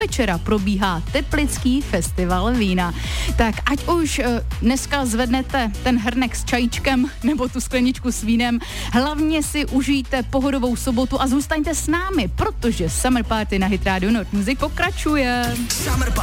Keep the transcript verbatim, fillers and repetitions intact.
večera probíhá Teplický festival vína. Tak ať už dneska zvednete ten hrnek s čajíčkem nebo tu skleničku s vínem, hlavně si užijte pohodovou sobotu a zůstaňte s námi, protože Summer Party na Hit Radio Nord Music pokračuje.